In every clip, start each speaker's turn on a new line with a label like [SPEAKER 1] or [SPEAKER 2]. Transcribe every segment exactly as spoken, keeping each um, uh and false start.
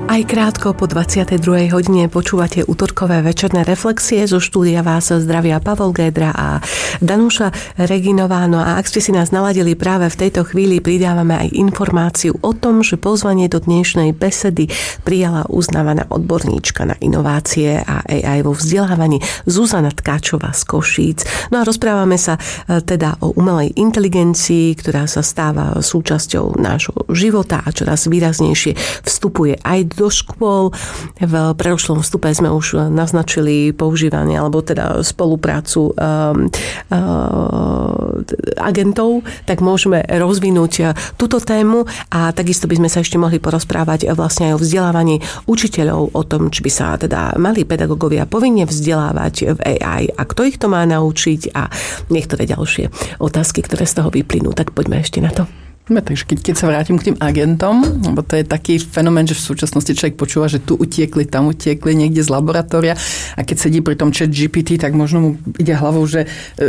[SPEAKER 1] Aj krátko po dvadsiatej druhej hodine počúvate utorkové večerné reflexie. Zo štúdia vás zdravia Pavol Gédra a Danúša Reginová. No a ak ste si nás naladili práve v tejto chvíli, pridávame aj informáciu o tom, že pozvanie do dnešnej besedy prijala uznávaná odborníčka na inovácie a á í vo vzdelávaní Zuzana Tkáčová z Košíc. No a rozprávame sa teda o umelej inteligencii, ktorá sa stáva súčasťou nášho života a čoraz výraznejšie vstupuje aj do škôl. V predošlom vstupe sme už naznačili používanie alebo teda spoluprácu um, uh, agentov, tak môžeme rozvinúť túto tému a takisto by sme sa ešte mohli porozprávať vlastne aj o vzdelávaní učiteľov, o tom, či by sa teda mali pedagógovia povinne vzdelávať v á í a kto ich to má naučiť a niektoré ďalšie otázky, ktoré z toho vyplynú. Tak poďme ešte na to.
[SPEAKER 2] Takže keď, keď sa vrátim k tým agentom, lebo to je taký fenomén, že v súčasnosti človek počúva, že tu utiekli, tam utiekli niekde z laboratória a keď sedí pri tom chat gé pé té, tak možno mu ide hlavou, že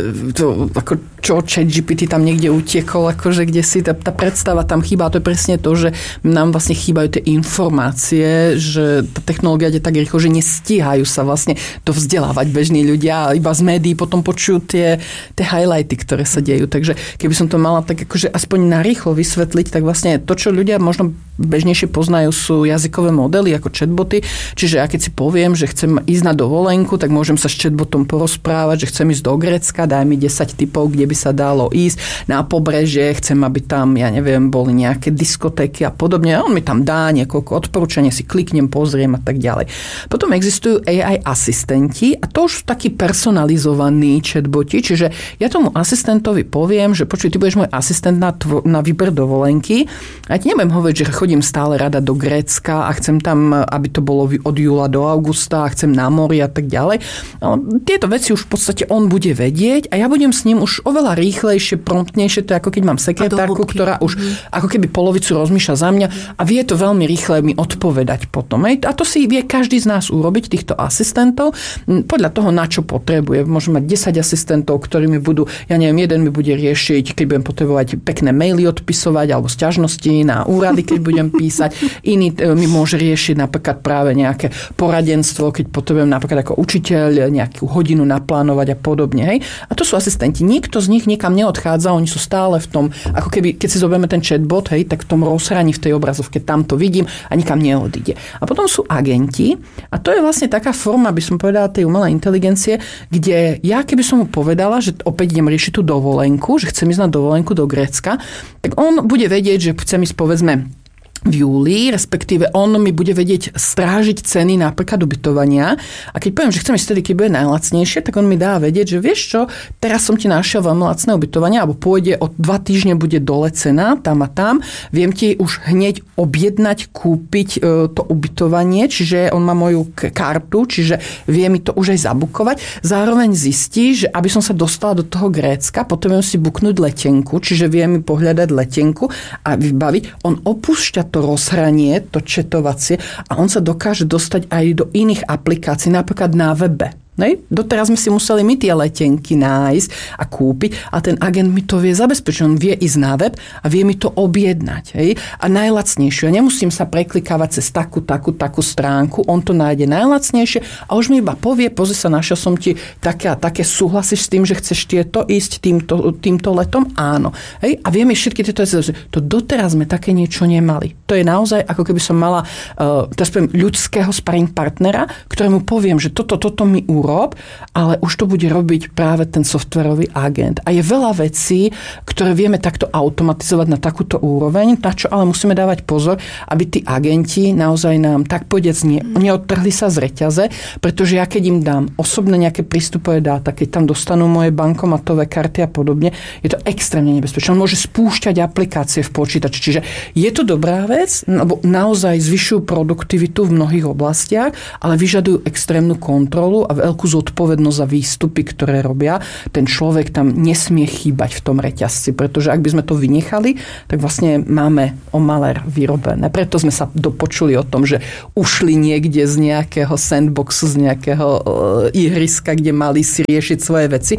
[SPEAKER 2] to, ako, čo chat gé pé té tam niekde utiekol, akože kde si tá, tá predstava tam chýba. A to je presne to, že nám vlastne chýbajú tie informácie, že tá technológia ide tak rýchlo, že nestíhajú sa vlastne to vzdelávať bežní ľudia a iba z médií potom počujú tie, tie highlighty, ktoré sa dejú. Takže keby som to mala tak akože aspoň na rýchlo vysvetliť, tak vlastne to, čo ľudia možno bežnejšie poznajú, sú jazykové modely ako chatboty. Čiže ja keď si poviem, že chcem ísť na dovolenku, tak môžem sa s chatbotom porozprávať, že chcem ísť do Grécka, daj mi desať tipov, kde by sa dalo ísť na pobrežie, chcem, aby tam, ja neviem, boli nejaké diskotéky a podobne. A on mi tam dá niekoľko odporúčania, si kliknem, pozriem a tak ďalej. Potom existujú á í asistenti a to už taký personalizovaný chatboti, čiže ja tomu asistentovi poviem, že počuj, ty budeš môj asistent na, tvo- na výber dovolenky. A ti nebudem hovoriť, že chodím stále rada do Grécka a chcem tam, aby to bolo od júla do augusta a chcem na mori a tak ďalej. No, tieto veci už v podstate on bude vedieť a ja budem s ním už oveľa rýchlejšie, promptnejšie. To je ako keď mám sekretárku, ktorá už mm-hmm. ako keby polovicu rozmýšľa za mňa a vie to veľmi rýchle mi odpovedať potom. A to si vie každý z nás urobiť, týchto asistentov, podľa toho, na čo potrebuje. Môžem mať desať asistentov, ktorí mi budú, ja neviem, jeden mi bude riešiť, keď budem potrebovať pekné maily odpisovať alebo sťažnosti na úrady, keď budem písať. Iný mi môže riešiť napríklad práve nejaké poradenstvo, keď potrebujem napríklad ako učiteľ nejakú hodinu naplánovať a podobne. Hej. A to sú asistenti. Nikto z nich nikam neodchádza, oni sú stále v tom, ako keby, keď si zoberieme ten chatbot, hej, tak v tom rozhraní v tej obrazovke, tam to vidím a nikam neodíde. A potom sú agenti a to je vlastne taká forma, by som povedala, tej umelej inteligencie, kde ja keby som mu povedala, že opäť idem riešiť tú dovolenku, že chcem ísť na dovolenku do Grécka, tak on bude vedieť, že chcem ísť povedzme v júli, respektíve on mi bude vedieť strážiť ceny napríklad ubytovania. A keď poviem, že chcem ísť vtedy, keď bude najlacnejšie, tak on mi dá vedieť, že vieš čo, teraz som ti našiel veľmi lacné ubytovanie, alebo pôjde o dva týždne bude dole cena, tam a tam. Viem ti už hneď objednať, kúpiť e, to ubytovanie, čiže on má moju k- kartu, čiže vie mi to už aj zabukovať. Zároveň zistí, že aby som sa dostala do toho Grécka, potrebujem si buknúť letenku, čiže vie mi pohľadať letenku a vybaviť. On opúšťa to rozhranie, to četovacie a on sa dokáže dostať aj do iných aplikácií, napríklad na webe. Nej? Doteraz sme si museli my tie letenky nájsť a kúpiť a ten agent mi to vie zabezpečiť. On vie ísť na web a vie mi to objednať. Hej? A najlacnejšie. Ja nemusím sa preklikávať cez takú, takú, takú stránku. On to nájde najlacnejšie a už mi iba povie, pozri sa, našiel som ti také a také, súhlasíš s tým, že chceš tieto ísť týmto, týmto letom? Áno. Hej? A vie mi všetky tieto veci. To doteraz sme také niečo nemali. To je naozaj, ako keby som mala uh, ľudského sparring partnera, ktorému poviem, že toto, toto mi urob, ale už to bude robiť práve ten softwarový agent. A je veľa vecí, ktoré vieme takto automatizovať na takúto úroveň, na čo ale musíme dávať pozor, aby tí agenti naozaj nám tak povedec ne, neodtrhli sa z reťaze, pretože ja keď im dám osobné nejaké prístupové dáta, keď tam dostanú moje bankomatové karty a podobne, je to extrémne nebezpečné. On môže spúšťať aplikácie v počítači. Čiže je to dobrá vec, lebo naozaj zvyšujú produktivitu v mnohých oblastiach, ale vyžadujú extrémnu kontrolu a veľkú zodpovednosť za výstupy, ktoré robia. Ten človek tam nesmie chýbať v tom reťazci, pretože ak by sme to vynechali, tak vlastne máme o malér vyrobené. Preto sme sa dopočuli o tom, že ušli niekde z nejakého sandboxu, z nejakého uh, ihriska, kde mali si riešiť svoje veci.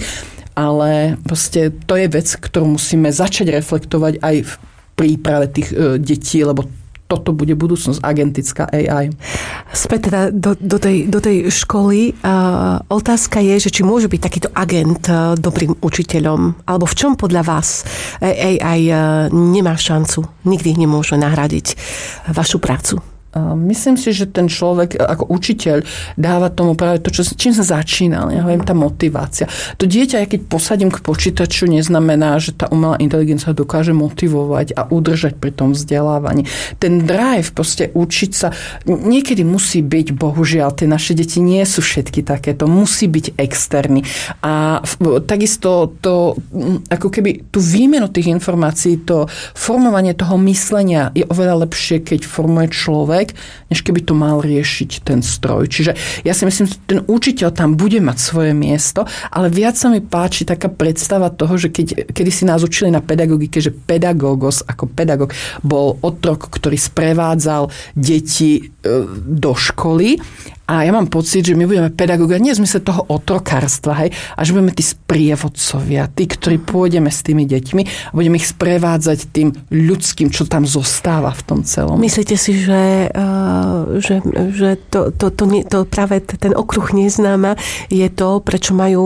[SPEAKER 2] Ale proste to je vec, ktorú musíme začať reflektovať aj v príprave tých uh, detí, lebo toto bude budúcnosť, agentická á í.
[SPEAKER 1] Späť teda do, do, tej, do tej školy. Uh, otázka je, že či môže byť takýto agent uh, dobrým učiteľom, alebo v čom podľa vás á í uh, nemá šancu, nikdy nemôže nahradiť vašu prácu?
[SPEAKER 2] Myslím si, že ten človek ako učiteľ dáva tomu práve to, čo, čím sa začínal. Ja hovorím, tá motivácia. To dieťa, keď posadím k počítaču, neznamená, že tá umelá inteligencia dokáže motivovať a udržať pri tom vzdelávaní. Ten drive, proste učiť sa, niekedy musí byť, bohužiaľ, tie naše deti nie sú všetky takéto, musí byť externý. A takisto to, ako keby tú výmenu tých informácií, to formovanie toho myslenia je oveľa lepšie, keď formuje človek, než keby to mal riešiť ten stroj. Čiže ja si myslím, že ten učiteľ tam bude mať svoje miesto, ale viac sa mi páči taká predstava toho, že keď, kedy si nás učili na pedagogike, že pedagogos ako pedagog bol otrok, ktorý sprevádzal deti do školy. A ja mám pocit, že my budeme pedagógovia nie v zmysle toho otrokárstva, hej, a že budeme tí sprievodcovia, tí, ktorí pôjdeme s tými deťmi a budeme ich sprevádzať tým ľudským, čo tam zostáva v tom celom.
[SPEAKER 1] Myslíte si, že, uh, že, že to, to, to, to, to práve ten okruh neznáma je to, prečo majú,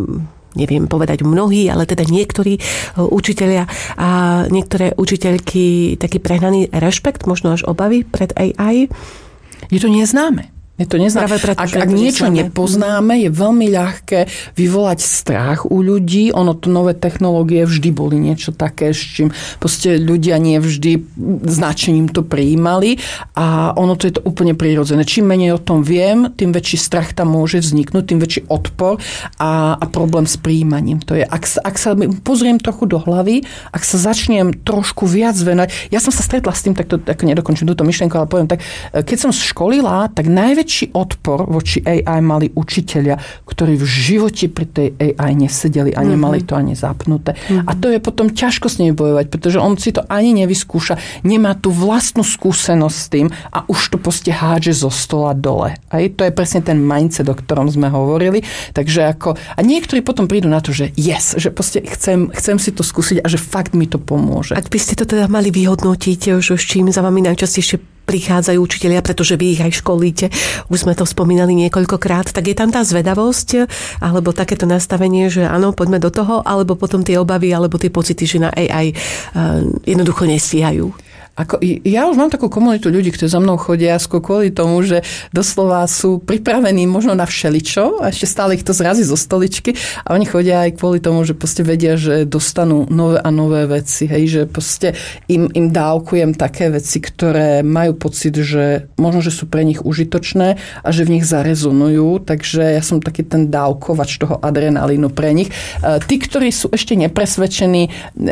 [SPEAKER 1] neviem povedať mnohí, ale teda niektorí učitelia a niektoré učiteľky taký prehnaný rešpekt, možno až obavy pred á í?
[SPEAKER 2] Je to neznáme. Je to neznáme. Preto, ak ak to niečo neznáme. nepoznáme, je veľmi ľahké vyvolať strach u ľudí. Ono to nové technológie vždy boli niečo také, s čím proste ľudia nie vždy značením to prijímali a ono to je to úplne prirodzené. Čím menej o tom viem, tým väčší strach tam môže vzniknúť, tým väčší odpor a, a problém s prijímaním. To je, ak sa, ak sa pozriem trochu do hlavy, ak sa začnem trošku viac venovať. Ja som sa stretla s tým, tak to tak nedokončím túto myšlienku, ale poviem tak, keď som školila, tak najväčšie Väčší odpor voči á í mali učitelia, ktorí v živote pri tej á í nesedeli a nemali to ani zapnuté. Mm-hmm. A to je potom ťažko s nimi bojovať, pretože on si to ani nevyskúša, nemá tú vlastnú skúsenosť s tým a už to proste hádže zo stola dole. A to je presne ten mindset, o ktorom sme hovorili. Takže ako, a niektorí potom prídu na to, že yes, že proste chcem, chcem si to skúsiť a že fakt mi to pomôže.
[SPEAKER 1] Ak by ste to teda mali vyhodnotiť, že s čím za vami najčastejšie prichádzajú učitelia, pretože vy ich aj školíte. Už sme to spomínali niekoľkokrát. Tak je tam tá zvedavosť, alebo takéto nastavenie, že áno, poďme do toho, alebo potom tie obavy, alebo tie pocity, že na á í jednoducho nestíhajú.
[SPEAKER 2] Ako, ja už mám takú komunitu ľudí, ktorí za mnou chodia skôr kvôli tomu, že doslova sú pripravení možno na všeličo a ešte stále ich to zrazí zo stoličky a oni chodia aj kvôli tomu, že proste vedia, že dostanú nové a nové veci. Hej, že proste im, im dávkujem také veci, ktoré majú pocit, že možno, že sú pre nich užitočné a že v nich zarezonujú, takže ja som taký ten dávkovač toho adrenalínu pre nich. Tí, ktorí sú ešte nepresvedčení,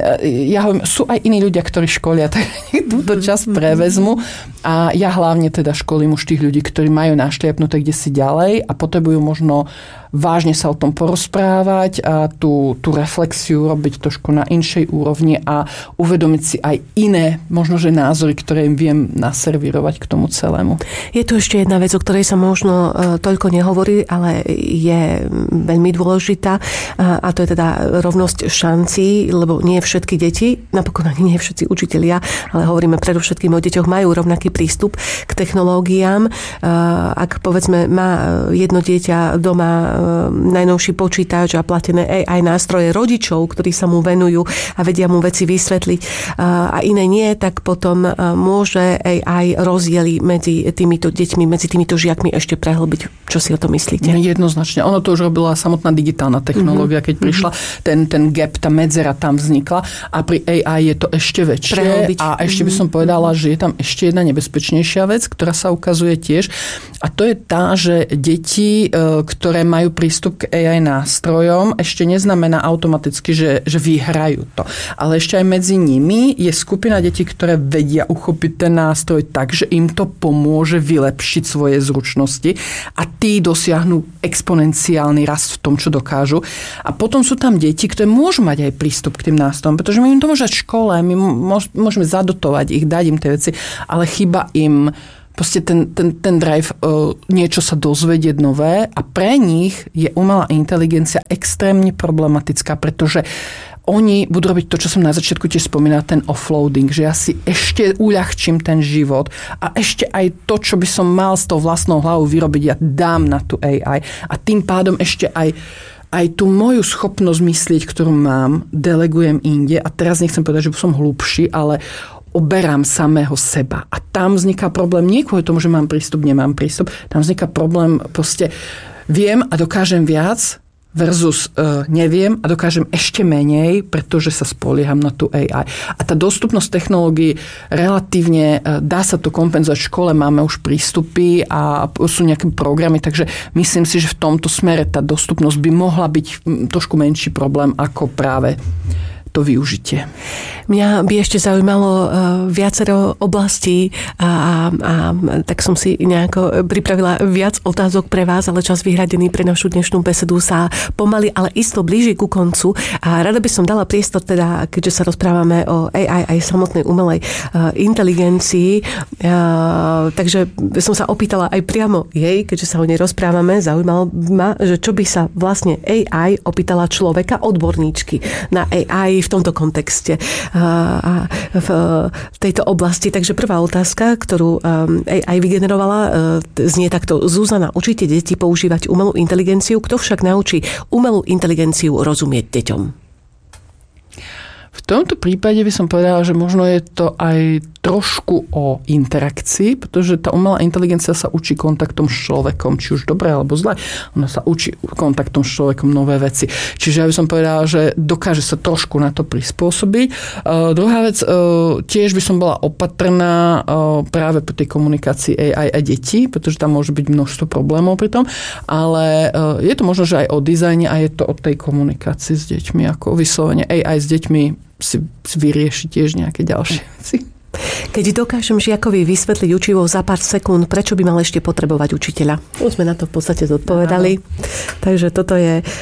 [SPEAKER 2] ja hovorím, sú aj iní ľudia, ktorí školia, tak túto čas prevezmu a ja hlavne teda školím už tých ľudí, ktorí majú našliapnuté kdesi ďalej a potrebujú možno vážne sa o tom porozprávať a tú, tú reflexiu robiť trošku na inšej úrovni a uvedomiť si aj iné, možno, že názory, ktoré im viem naservírovať k tomu celému.
[SPEAKER 1] Je tu ešte jedna vec, o ktorej sa možno toľko nehovorí, ale je veľmi dôležitá a to je teda rovnosť šancí, lebo nie všetky deti, napokon ani nie všetci učitelia, ale hovoríme predovšetkým o deťoch, majú rovnaký prístup k technológiám. Ak povedzme má jedno dieťa doma najnovší počítač a platené á í nástroje rodičov, ktorí sa mu venujú a vedia mu veci vysvetliť a iné nie, tak potom môže á í rozdiely medzi týmito deťmi, medzi týmito žiakmi ešte prehlbiť. Čo si o to myslíte?
[SPEAKER 2] Jednoznačne. Ono to už robila samotná digitálna technológia, keď mm-hmm. prišla, ten, ten gap, tá medzera tam vznikla a pri á í je to ešte väčšie. Prehlbiť. A ešte by som povedala, že je tam ešte jedna nebezpečnejšia vec, ktorá sa ukazuje tiež a to je tá, že deti, ktoré majú prístup k á í nástrojom, ešte neznamená automaticky, že, že vyhrajú to. Ale ešte aj medzi nimi je skupina detí, ktoré vedia uchopiť ten nástroj tak, že im to pomôže vylepšiť svoje zručnosti a tí dosiahnu exponenciálny rast v tom, čo dokážu. A potom sú tam deti, ktoré môžu mať aj prístup k tým nástrojom, pretože my im to môžeme v škole, my môžeme zadotovať ich, dať im tie veci, ale chyba im proste ten, ten, ten drive, uh, niečo sa dozvedieť nové a pre nich je umelá inteligencia extrémne problematická, pretože oni budú robiť to, čo som na začiatku tiež spomínala, ten offloading, že ja si ešte uľahčím ten život a ešte aj to, čo by som mal s tou vlastnou hlavou vyrobiť, ja dám na tú á í a tým pádom ešte aj aj tú moju schopnosť myslieť, ktorú mám, delegujem inde a teraz nechcem povedať, že som hlúpší, ale oberám samého seba. A tam vzniká problém nie kvôli tomu, že mám prístup, nemám prístup. Tam vzniká problém, proste viem a dokážem viac versus uh, neviem a dokážem ešte menej, pretože sa spolieham na tú á í. A tá dostupnosť technológií relatívne, uh, dá sa to kompenzovať. V škole máme už prístupy a sú nejaké programy, takže myslím si, že v tomto smere tá dostupnosť by mohla byť trošku menší problém ako práve to využitie.
[SPEAKER 1] Mňa by ešte zaujímalo uh, viacero oblastí a, a, a tak som si nejako pripravila viac otázok pre vás, ale čas vyhradený pre našu dnešnú besedu sa pomaly, ale isto blíži ku koncu a rada by som dala priestor teda, keďže sa rozprávame o á í aj samotnej umelej uh, inteligencii, uh, takže som sa opýtala aj priamo jej, keďže sa o nej rozprávame, zaujímalo ma, že čo by sa vlastne á í opýtala človeka, odborníčky na á í v tomto kontexte a v tejto oblasti. Takže prvá otázka, ktorú á í vygenerovala, znie takto. Zuzana, učíte deti používať umelú inteligenciu? Kto však naučí umelú inteligenciu rozumieť deťom?
[SPEAKER 2] V tomto prípade by som povedala, že možno je to aj trošku o interakcii, pretože tá umelá inteligencia sa učí kontaktom s človekom, či už dobre alebo zle. Ona sa učí kontaktom s človekom nové veci. Čiže ja by som povedala, že dokáže sa trošku na to prispôsobiť. Uh, druhá vec, uh, tiež by som bola opatrná uh, práve pri tej komunikácii á í a detí, pretože tam môže byť množstvo problémov pri tom, ale uh, je to možno, že aj o dizajne a je to o tej komunikácii s deťmi, ako vyslovene á í s deťmi si, si vyrieši tiež nejaké ďalšie veci.
[SPEAKER 1] Keď dokážem žiakovi vysvetliť učivo za pár sekúnd, prečo by mal ešte potrebovať učiteľa? Už sme na to v podstate zodpovedali. Aha. Takže toto je uh,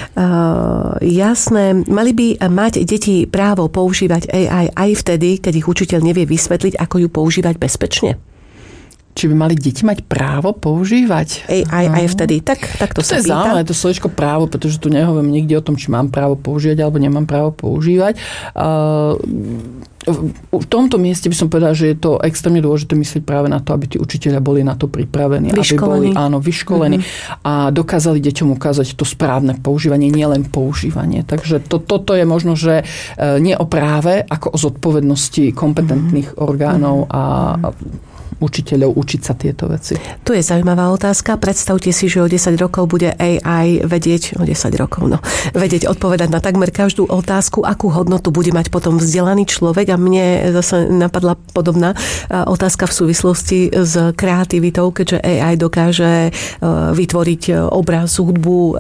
[SPEAKER 1] jasné. Mali by mať deti právo používať á í aj vtedy, keď ich učiteľ nevie vysvetliť, ako ju používať bezpečne?
[SPEAKER 2] Či by mali deti mať právo používať?
[SPEAKER 1] á í aj vtedy. Tak, tak to, to sa pýta. To je
[SPEAKER 2] zaujímavé, to slovičko právo, pretože tu nehoviem nikde o tom, či mám právo používať alebo nemám právo používať. Uh, v tomto mieste by som povedala, že je to extrémne dôležité myslieť práve na to, aby tí učitelia boli na to pripravení.
[SPEAKER 1] Vyškolení.
[SPEAKER 2] Aby boli, áno, vyškolení mm-hmm. a dokázali deťom ukázať to správne používanie, nielen používanie. Takže to, toto je možno, že nie o práve, ako o zodpovednosti kompetentných mm-hmm. orgánov a učiteľov učiť sa tieto veci.
[SPEAKER 1] Tu je zaujímavá otázka. Predstavte si, že o desať rokov bude á í vedieť, o desať rokov, no, vedieť odpovedať na takmer každú otázku, akú hodnotu bude mať potom vzdelaný človek. A mne zase napadla podobná otázka v súvislosti s kreativitou, keďže á í dokáže vytvoriť obraz, hudbu,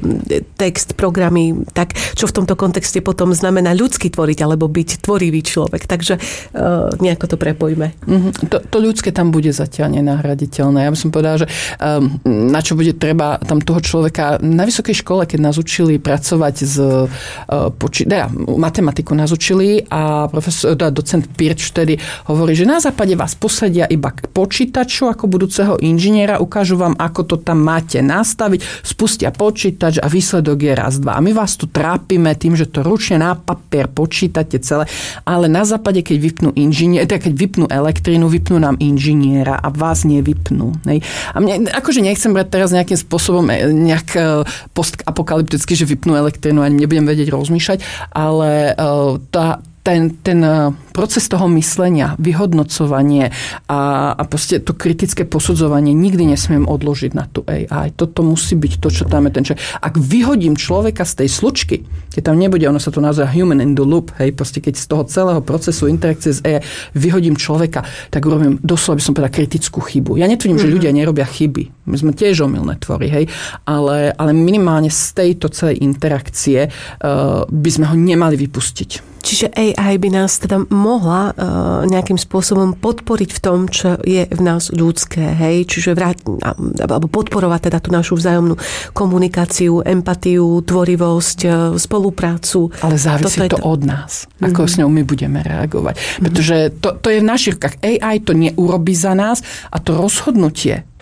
[SPEAKER 1] text, programy, tak čo v tomto kontexte potom znamená ľudsky tvoriť, alebo byť tvorivý človek. Takže nejako to prepojme.
[SPEAKER 2] Mm-hmm. To, to ľudské tam bude zatiaľ nenahraditeľné. Ja by som povedala, že um, na čo bude treba tam toho človeka na vysokej škole, keď nás učili pracovať s uh, poči- teda, matematiku nás učili a profesor, teda docent Pirč vtedy hovorí, že na západe vás posadia iba k počítaču ako budúceho inžiniera, ukážu vám, ako to tam máte nastaviť, spustia počítač a výsledok je raz, dva. A my vás tu trápime tým, že to ručne na papier počítate celé, ale na západe, keď vypnú inžinier, teda keď vypnú elektrínu, vypnú nám inžiniera a vás nevypnú. Hej. A mne, akože nechcem brať teraz nejakým spôsobom nejak postapokalypticky, že vypnú elektrínu a nebudem vedieť rozmýšľať, ale tá ten, ten proces toho myslenia, vyhodnocovanie a, a proste to kritické posudzovanie nikdy nesmiem odložiť na tú á í. Toto musí byť to, čo tam je ten človek. Ak vyhodím človeka z tej slučky, keď tam nebude, ono sa to nazýva human in the loop, hej, proste keď z toho celého procesu interakcie s á í vyhodím človeka, tak urobím doslova by som povedal kritickú chybu. Ja netvrdím, mm-hmm. že ľudia nerobia chyby. My sme tiež omylné tvory, hej, ale, ale minimálne z tejto celej interakcie uh, by sme ho nemali vypustiť.
[SPEAKER 1] Čiže á í by nás teda mohla uh, nejakým spôsobom podporiť v tom, čo je v nás ľudské, hej? Čiže vrát, alebo podporovať teda tú našu vzájomnú komunikáciu, empatiu, tvorivosť, spoluprácu.
[SPEAKER 2] Ale závisí to, to od nás, ako mm-hmm. s ňou my budeme reagovať. Pretože to, to je v našich rukách. á í to neurobí za nás a to rozhodnutie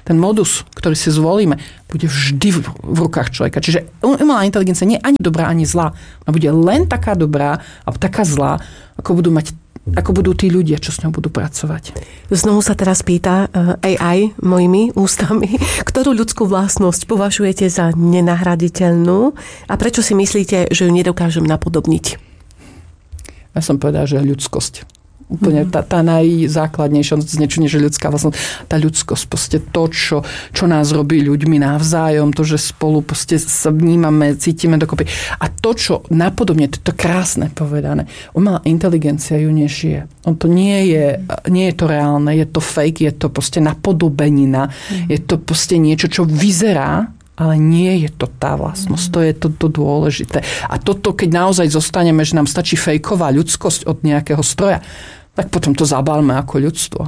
[SPEAKER 2] ten modus, ktorý si zvolíme, bude vždy v, v rukách človeka. Čiže umelá inteligencia nie je ani dobrá, ani zlá. Ona bude len taká dobrá a taká zlá, ako budú mať ako budú tí ľudia, čo s ňou budú pracovať.
[SPEAKER 1] Znovu sa teraz pýta á í mojimi ústami, ktorú ľudskú vlastnosť považujete za nenahraditeľnú a prečo si myslíte, že ju nedokážem napodobniť?
[SPEAKER 2] Ja som povedala, že ľudskosť. Úplne tá, tá najzákladnejšia, niečo, že ľudská vlastnosť, tá ľudskosť, proste to, čo, čo nás robí ľuďmi navzájom, to, že spolu proste sa vnímame, cítime dokopy. A to, čo napodobne, to je to krásne povedané, umelá inteligencia ju nežije. On to nie je, nie je to reálne, je to fake, je to proste napodobenina, mm. je to proste niečo, čo vyzerá, ale nie je to tá vlastnosť. To je to, to dôležité. A toto, keď naozaj zostaneme, že nám stačí fejková ľudskosť od nejakého stroja, tak potom to zabálme ako ľudstvo.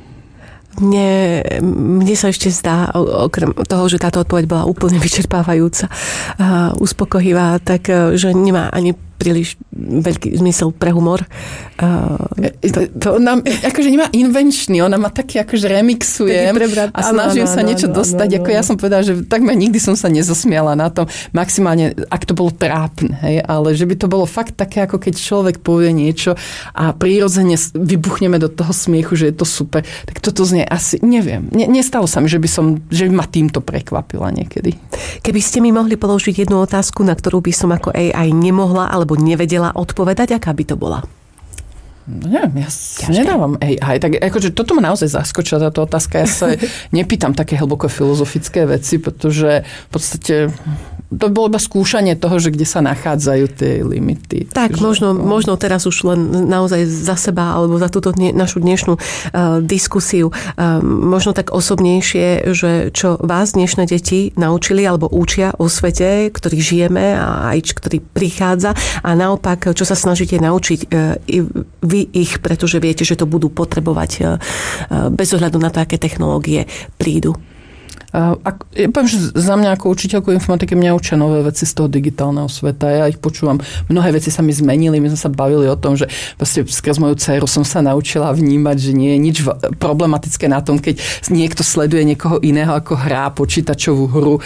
[SPEAKER 1] Mne, mne sa ešte zdá, okrem toho, že táto odpoveď bola úplne vyčerpávajúca a uspokojivá, tak že nemá ani príliš veľký zmysel pre humor.
[SPEAKER 2] To, to nám, akože nemá invenčný, ona má taký, akože remixujem a snažím áno, sa áno, niečo áno, dostať. Áno, áno. Ako ja som povedala, že takmer nikdy som sa nezosmiala na tom. Maximálne, ak to bolo trápne, hej, ale že by to bolo fakt také, ako keď človek povie niečo a prirodzene vybuchneme do toho smiechu, že je to super. Tak toto znie asi, neviem. Ne, nestalo sa mi, že by som, že by ma týmto prekvapila niekedy.
[SPEAKER 1] Keby ste mi mohli položiť jednu otázku, na ktorú by som ako á í nemohla, alebo nevedela odpovedať, aká by to bola?
[SPEAKER 2] No neviem, ja si nedávam á í. Tak akože toto ma naozaj zaskočila táto otázka. Ja sa nepýtam také hlboko filozofické veci, pretože v podstate to bolo iba skúšanie toho, že kde sa nachádzajú tie limity.
[SPEAKER 1] Tak, takže, možno, no. možno teraz už len naozaj za seba alebo za túto dne, našu dnešnú uh, diskusiu uh, možno tak osobnejšie, že čo vás dnešné deti naučili alebo učia o svete, ktorý žijeme a aj ktorý prichádza a naopak, čo sa snažíte naučiť uh, i vy ich, pretože viete, že to budú potrebovať uh, bez ohľadu na to, aké technológie prídu.
[SPEAKER 2] A, ja poviem, že za mňa ako učiteľku informatiky mňa učia nové veci z toho digitálneho sveta. Ja ich počúvam. Mnohé veci sa mi zmenili. My sme sa bavili o tom, že vlastne skrz moju dceru som sa naučila vnímať, že nie je nič problematické na tom, keď niekto sleduje niekoho iného, ako hrá počítačovú hru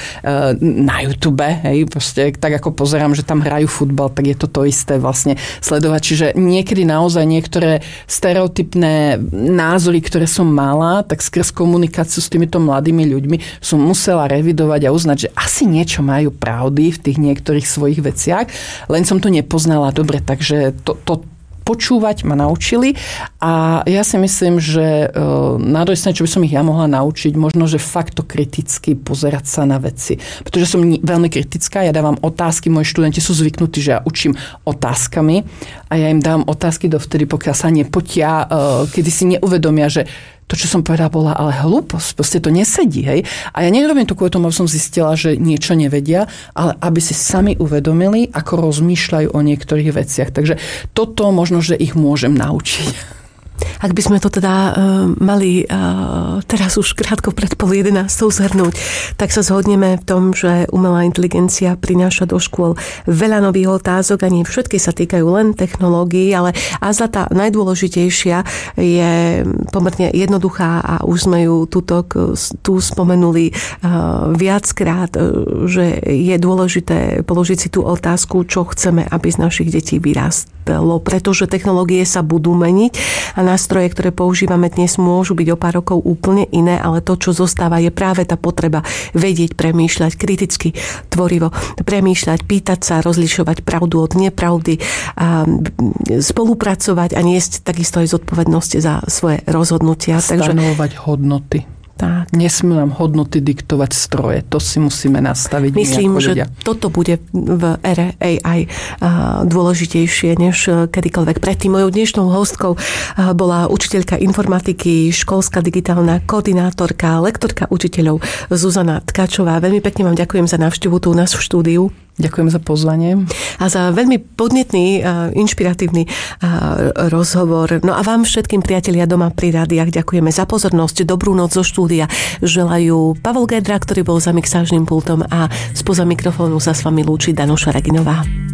[SPEAKER 2] na YouTube. Hej, proste, tak ako pozerám, že tam hrajú futbal, tak je to to isté vlastne sledovať. Čiže niekedy naozaj niektoré stereotypné názory, ktoré som mala, tak skrz komunikáciu s týmito mladými ľuďmi som musela revidovať a uznať, že asi niečo majú pravdy v tých niektorých svojich veciach, len som to nepoznala dobre, takže to, to počúvať ma naučili a ja si myslím, že na druhej strane, čo by som ich ja mohla naučiť, možno, že fakto kriticky pozerať sa na veci. Pretože som veľmi kritická, ja dávam otázky, moji študenti sú zvyknutí, že ja učím otázkami a ja im dám otázky dovtedy, pokiaľ sa nepotia, kedy si neuvedomia, že to, čo som povedala, bola ale hlúposť. Proste to nesedí, hej. A ja nerobím to kvôli tomu, aby som zistila, že niečo nevedia, ale aby si sami uvedomili, ako rozmýšľajú o niektorých veciach. Takže toto možno, že ich môžem naučiť.
[SPEAKER 1] Ak by sme to teda uh, mali uh, teraz už krátko pred pol jedenástou zhrnúť, tak sa zhodneme v tom, že umelá inteligencia prináša do škôl veľa nových otázok a nie všetky sa týkajú len technológií, ale azda tá najdôležitejšia je pomerne jednoduchá a už sme ju tuto, tu spomenuli uh, viackrát, že je dôležité položiť si tú otázku, čo chceme, aby z našich detí vyrástlo, pretože technológie sa budú meniť a nástroje, ktoré používame dnes, môžu byť o pár rokov úplne iné, ale to, čo zostáva, je práve tá potreba vedieť, premýšľať kriticky, tvorivo, premýšľať, pýtať sa, rozlišovať pravdu od nepravdy, a spolupracovať a niesť takisto aj zodpovednosť za svoje rozhodnutia.
[SPEAKER 2] Stanovovať Takže... hodnoty. Tak. Nesmú nám hodnoty diktovať stroje. To si musíme nastaviť.
[SPEAKER 1] Myslím, že ľudia. Toto bude v ére á í dôležitejšie než kedykoľvek. Predtým mojou dnešnou hostkou bola učiteľka informatiky, školská digitálna koordinátorka, lektorka učiteľov Zuzana Tkačová. Veľmi pekne vám ďakujem za návštevu tu u nás v štúdiu.
[SPEAKER 2] Ďakujem za pozvanie.
[SPEAKER 1] A za veľmi podnetný, inšpiratívny rozhovor. No a vám všetkým, priatelia doma pri rádiách, ďakujeme za pozornosť. Dobrú noc zo štúdia želajú Pavol Gédra, ktorý bol za mixážnym pultom, a spoza mikrofónu sa s vami lúči Danuša Reginová.